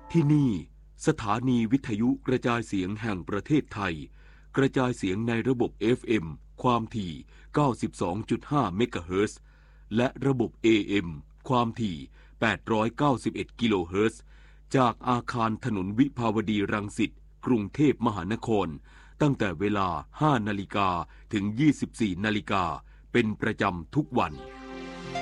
ที่นี่สถานีวิทยุกระจายเสียงแห่งประเทศไทยกระจายเสียงในระบบ FM ความถี่ 92.5 เมกะเฮิรตซ์ และระบบ AM ความถี่ 891 กิโลเฮิรตซ์ จากอาคารถนนวิภาวดีรังสิต กรุงเทพมหานคร ตั้งแต่เวลา 5 นาฬิกาถึง 24 นาฬิกาเป็นประจำทุกวัน